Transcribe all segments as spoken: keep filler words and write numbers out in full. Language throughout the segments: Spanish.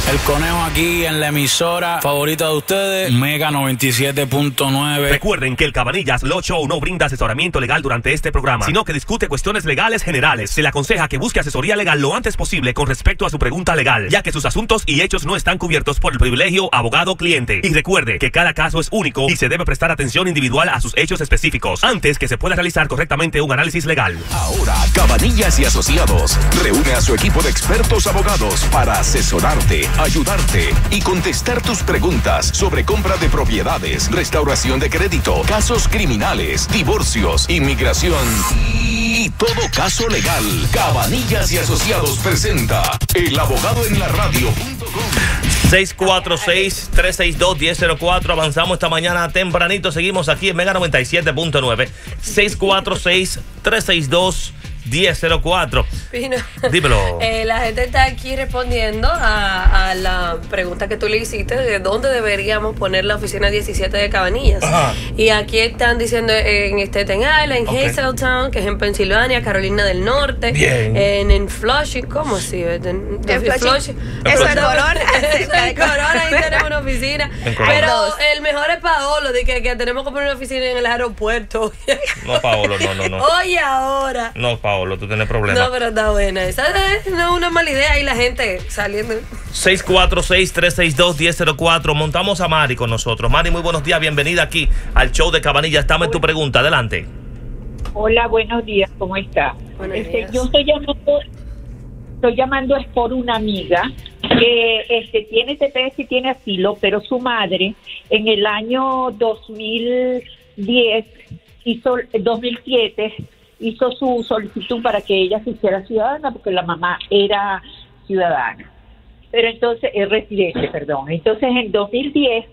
El Conejo aquí en la emisora favorita de ustedes, Mega noventa y siete punto nueve. Recuerden que el Cabanillas Law Show no brinda asesoramiento legal durante este programa, sino que discute cuestiones legales generales. Se le aconseja que busque asesoría legal lo antes posible con respecto a su pregunta legal, ya que sus asuntos y hechos no están cubiertos por el privilegio abogado-cliente. Y recuerde que cada caso es único y se debe prestar atención individual a sus hechos específicos antes que se pueda realizar correctamente un análisis legal. Ahora, Cabanillas y Asociados reúne a su equipo de expertos abogados para asesorarte, ayudarte y contestar tus preguntas sobre compra de propiedades, restauración de crédito, casos criminales, divorcios, inmigración y todo caso legal. Cabanillas y Asociados presenta El Abogado en la Radio punto com. seis cuatro seis, tres seis dos, uno cero cero cuatro. Avanzamos esta mañana tempranito. Seguimos aquí en Mega noventa y siete punto nueve. seis cuatro seis, tres seis dos, uno cero cero cuatro. Pino, dímelo. Eh, la gente está aquí respondiendo a, a la pregunta que tú le hiciste de dónde deberíamos poner la oficina diecisiete de Cabanillas. Ajá. Y aquí están diciendo en Staten Island, en okay. Hazeltown, que es en Pensilvania, Carolina del Norte. Bien. En, en Flushing, ¿cómo así? En, en, en Flushing. Flushing. Eso es Corona. Eso es Corona, ahí tenemos una oficina. Pero el mejor es Paolo, de que, que tenemos que poner una oficina en el aeropuerto. No, Paolo, no, no, no. Oye, ahora. No, Paolo, tú tienes problemas. No, pero está buena. Esa no es una mala idea y la gente saliendo. seis cuatro seis, tres seis dos, uno cero cero cuatro. Montamos a Mari con nosotros. Mari, muy buenos días. Bienvenida aquí al show de Cabanillas. Dame tu pregunta. Adelante. Hola, buenos días. ¿Cómo está? Este, yo estoy llamando, estoy llamando es por una amiga que este, tiene T P S y tiene asilo, pero su madre en el año dos mil diez, hizo, dos mil siete, hizo su solicitud para que ella se hiciera ciudadana porque la mamá era ciudadana, pero entonces es residente, perdón. Entonces en dos mil diez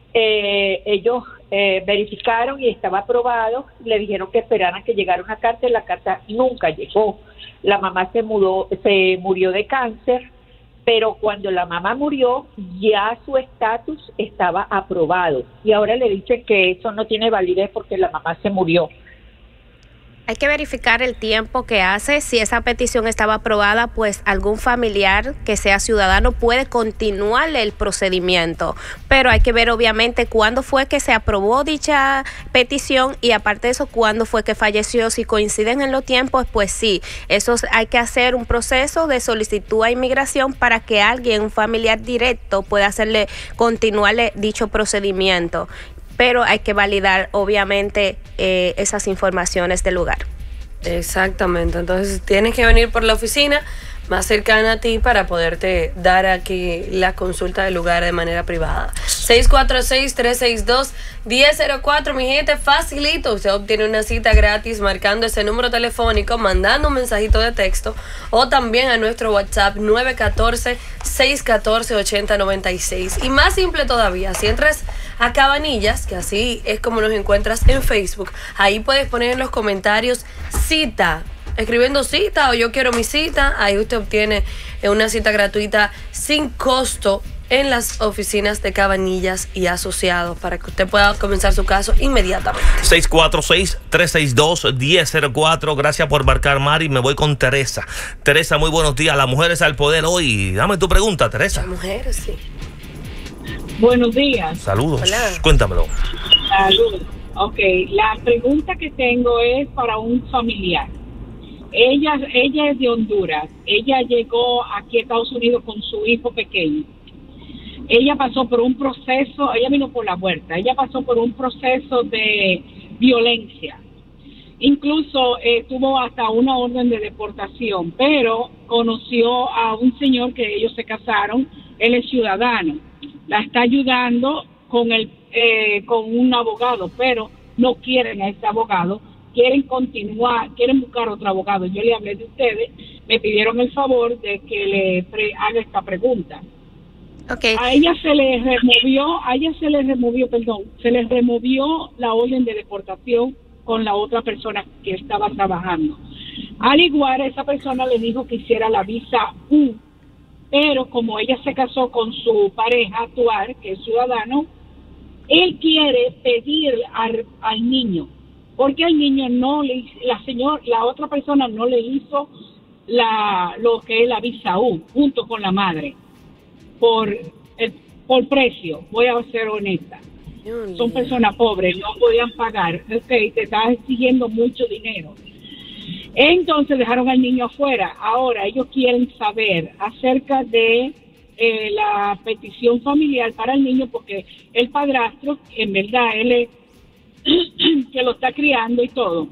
eh, ellos eh, verificaron y estaba aprobado, le dijeron que esperaran que llegara una carta y la carta nunca llegó. La mamá se mudó, se murió de cáncer, pero cuando la mamá murió ya su estatus estaba aprobado y ahora le dicen que eso no tiene validez porque la mamá se murió. Hay que verificar el tiempo que hace. Si esa petición estaba aprobada, pues algún familiar que sea ciudadano puede continuar el procedimiento. Pero hay que ver obviamente cuándo fue que se aprobó dicha petición y aparte de eso, cuándo fue que falleció. Si coinciden en los tiempos, pues sí, eso hay que hacer un proceso de solicitud a inmigración para que alguien, un familiar directo, pueda hacerle continuarle dicho procedimiento. Pero hay que validar, obviamente, eh, esas informaciones del lugar. Exactamente. Entonces, tienes que venir por la oficina más cercana a ti para poderte dar aquí la consulta del lugar de manera privada. seis cuatro seis, tres seis dos, uno cero cero cuatro. Mi gente, facilito. Usted obtiene una cita gratis marcando ese número telefónico, mandando un mensajito de texto o también a nuestro WhatsApp nueve uno cuatro, seis uno cuatro, ocho cero nueve seis. Y más simple todavía, si entras a Cabanillas, que así es como nos encuentras en Facebook, ahí puedes poner en los comentarios cita, escribiendo cita o yo quiero mi cita. Ahí usted obtiene una cita gratuita sin costo en las oficinas de Cabanillas y Asociados para que usted pueda comenzar su caso inmediatamente. seis cuatro seis, tres seis dos, uno cero cero cuatro. Gracias por marcar, Mari. Me voy con Teresa. Teresa, muy buenos días. Las mujeres al poder hoy. Dame tu pregunta, Teresa. Las mujeres, sí. Buenos días. Saludos. Hola. Cuéntamelo. Saludos. Ok, la pregunta que tengo es para un familiar. Ella, ella es de Honduras. Ella llegó aquí a Estados Unidos con su hijo pequeño. Ella pasó por un proceso, ella vino por la huerta, ella pasó por un proceso de violencia. Incluso eh, tuvo hasta una orden de deportación, pero conoció a un señor que ellos se casaron, él es ciudadano. La está ayudando con, el, eh, con un abogado, pero no quieren a ese abogado, quieren continuar, quieren buscar otro abogado. Yo le hablé de ustedes, me pidieron el favor de que le pre haga esta pregunta. Okay. A ella se le removió, a ella se le removió, perdón, se le removió la orden de deportación con la otra persona que estaba trabajando. Al igual, esa persona le dijo que hiciera la visa U, pero como ella se casó con su pareja actual, que es ciudadano, él quiere pedir al, al niño, porque al niño no le, la señora, la otra persona no le hizo la, lo que es la visa U, junto con la madre. por, el, por precio, voy a ser honesta. Son personas pobres, no podían pagar, ok, te estás exigiendo mucho dinero. Entonces dejaron al niño afuera. Ahora ellos quieren saber acerca de eh, la petición familiar para el niño, porque el padrastro, en verdad, él es que lo está criando y todo.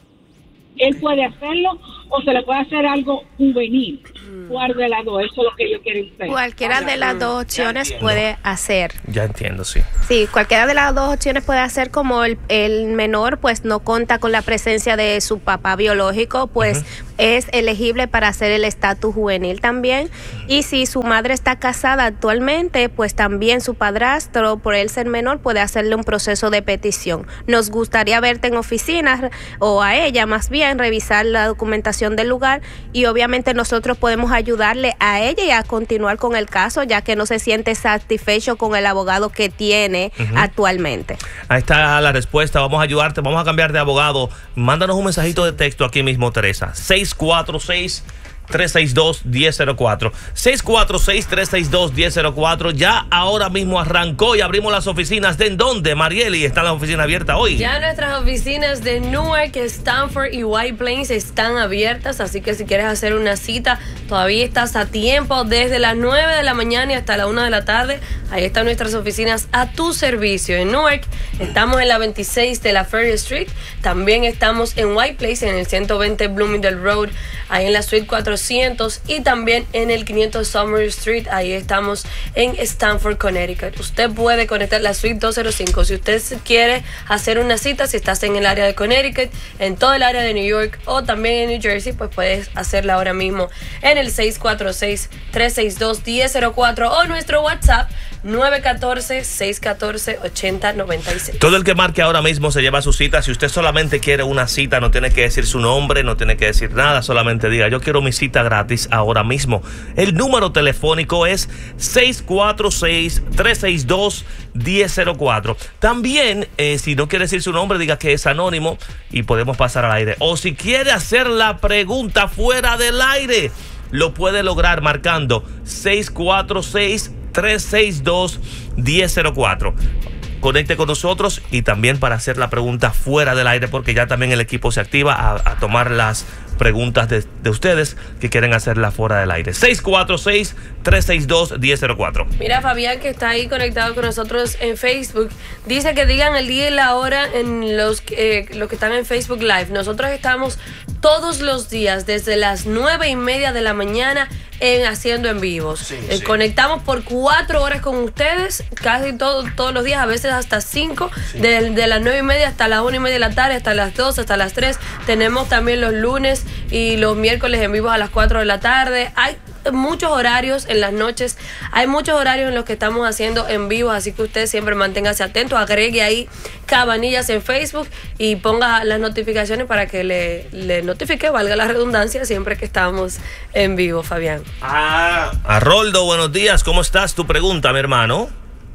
Él puede hacerlo o se le puede hacer algo juvenil. ¿Cuál de las dos? Eso es lo que ellos quieren hacer. Cualquiera de las dos opciones puede hacer. Ya entiendo, sí. Sí, cualquiera de las dos opciones puede hacer. Como el, el menor pues no cuenta con la presencia de su papá biológico, pues uh-huh. es elegible para hacer el estatus juvenil también. Y si su madre está casada actualmente, pues también su padrastro, por él ser menor, puede hacerle un proceso de petición. Nos gustaría verte en oficinas, o a ella más bien, revisar la documentación del lugar, y obviamente nosotros podemos ayudarle a ella y a continuar con el caso, ya que no se siente satisfecho con el abogado que tiene uh-huh. actualmente. Ahí está la respuesta. Vamos a ayudarte, vamos a cambiar de abogado. Mándanos un mensajito de texto aquí mismo, Teresa. seis cuatro seis, tres seis dos, uno cero cero cuatro. seis cuatro seis, tres seis dos, uno cero cero cuatro. Ya ahora mismo arrancó y abrimos las oficinas. ¿De en dónde, Marieli? ¿Están las oficinas abiertas hoy? Ya nuestras oficinas de Newark, Stanford y White Plains están abiertas, así que si quieres hacer una cita, todavía estás a tiempo. Desde las nueve de la mañana y hasta la una de la tarde, ahí están nuestras oficinas a tu servicio. En Newark estamos en la veintiséis de la Ferry Street, también estamos en White Plains, en el ciento veinte Bloomingdale Road, ahí en la Suite cuatrocientos, y también en el quinientos Summer Street, ahí estamos en Stanford, Connecticut. Usted puede conectar la Suite doscientos cinco si usted quiere hacer una cita. Si estás en el área de Connecticut, en todo el área de New York o también en New Jersey, pues puedes hacerla ahora mismo en el seis cuatro seis, tres seis dos, uno cero cero cuatro o nuestro WhatsApp nueve uno cuatro, seis uno cuatro, ocho cero nueve seis. Todo el que marque ahora mismo se lleva su cita. Si usted solamente quiere una cita, no tiene que decir su nombre, no tiene que decir nada, solamente diga: yo quiero mi cita gratis ahora mismo. El número telefónico es seis cuatro seis, tres seis dos, uno cero cero cuatro. También, eh, si no quiere decir su nombre, diga que es anónimo y podemos pasar al aire. O si quiere hacer la pregunta fuera del aire, lo puede lograr marcando seis cuatro seis, tres seis dos, uno cero cero cuatro. Conecte con nosotros y también para hacer la pregunta fuera del aire, porque ya también el equipo se activa a, a tomar las preguntas de, de ustedes que quieren hacerla fuera del aire. seis cuatro seis, tres seis dos, uno cero cero cuatro. Mira, Fabián, que está ahí conectado con nosotros en Facebook, dice que digan el día y la hora en los, eh, los que están en Facebook Live. Nosotros estamos todos los días desde las nueve y media de la mañana en haciendo en vivos. Sí, eh, sí. Conectamos por cuatro horas con ustedes, casi todo, todos los días, a veces hasta cinco, sí. de, de las nueve y media hasta las una y media de la tarde, hasta las dos, hasta las tres. Tenemos también los lunes y los miércoles en vivo a las cuatro de la tarde. Hay muchos horarios en las noches, hay muchos horarios en los que estamos haciendo en vivo, así que usted siempre manténgase atento, agregue ahí Cabanillas en Facebook y ponga las notificaciones para que le, le notifique, valga la redundancia, siempre que estamos en vivo, Fabián. Ah, Haroldo, buenos días, ¿cómo estás? Tu pregunta, mi hermano.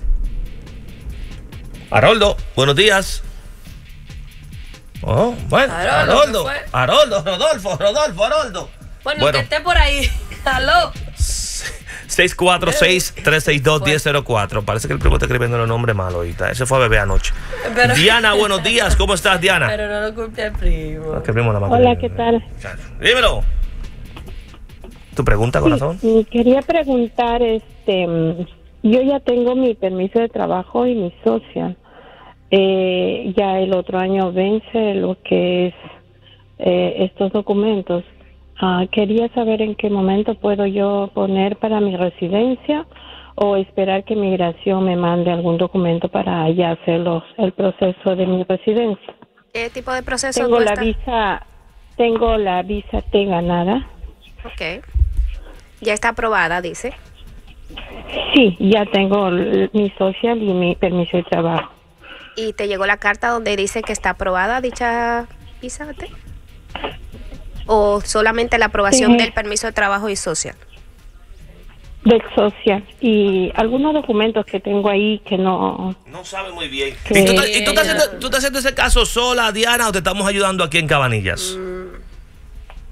Haroldo, buenos días. Oh, bueno, Haroldo, Haroldo, Rodolfo, Rodolfo, Haroldo. Bueno, bueno, que esté por ahí. Aló. seis cuatro seis, tres seis dos, uno cero cero cuatro. Parece que el primo está escribiendo el nombre malo ahorita. Ese fue a bebé anoche. Pero, Diana, buenos días. ¿Cómo estás, Diana? Pero no lo culpe al primo. No, que el primo nada más. Hola, ¿qué tal? Dímelo. ¿Tu pregunta, corazón? Sí, quería preguntar, este, yo ya tengo mi permiso de trabajo y mi social. Eh, ya el otro año vence lo que es eh, estos documentos. Uh, quería saber en qué momento puedo yo poner para mi residencia o esperar que Migración me mande algún documento para ya hacer los, el proceso de mi residencia. ¿Qué tipo de proceso Tengo cuesta? la visa, tengo la visa T ganada. Ok. Ya está aprobada, dice. Sí, ya tengo mi social y mi permiso de trabajo. ¿Y te llegó la carta donde dice que está aprobada dicha visa T? ¿O solamente la aprobación sí. del permiso de trabajo y social? Del social. Y algunos documentos que tengo ahí que no... No sabe muy bien. Que... ¿Y, tú, y tú, estás haciendo, tú estás haciendo ese caso sola, Diana, o te estamos ayudando aquí en Cabanillas?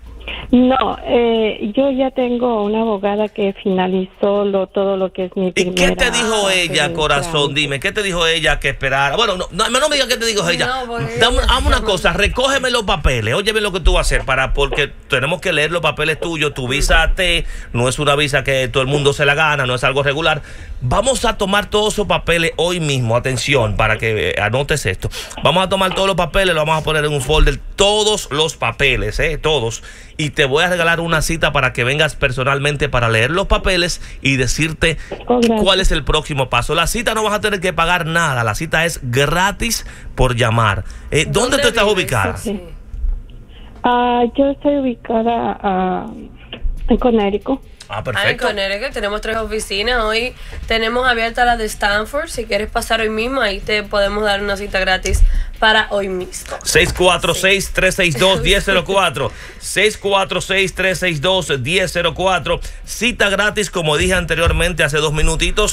No, eh, yo ya tengo una abogada que finalizó lo, todo lo que es mi primera... ¿Y qué te dijo ella, corazón? Dime, ¿qué te dijo ella que esperara? Bueno, no, no, no me digas qué te dijo ella. No, Dame, hazme una cosa, recógeme los papeles. Óyeme lo que tú vas a hacer, para, porque tenemos que leer los papeles tuyos. Tu visa T no es una visa que todo el mundo se la gana, no es algo regular. Vamos a tomar todos esos papeles hoy mismo. Atención, para que eh, anotes esto. Vamos a tomar todos los papeles, los vamos a poner en un folder. Todos los papeles, eh, todos. Y te voy a regalar una cita para que vengas personalmente para leer los papeles y decirte Oh, cuál es el próximo paso. La cita no vas a tener que pagar nada. La cita es gratis por llamar. Eh, ¿Dónde, ¿Dónde tú estás vives? ubicada? Sí. Ah, yo estoy ubicada ah, en Connecticut. Ah, Ah, en perfecto. Connecticut tenemos tres oficinas. Hoy tenemos abierta la de Stanford. Si quieres pasar hoy mismo, ahí te podemos dar una cita gratis para hoy mismo. seis cuatro seis, tres seis dos, uno cero cero cuatro. seis cuatro seis, tres seis dos, uno cero cero cuatro. Cita gratis, como dije anteriormente hace dos minutitos.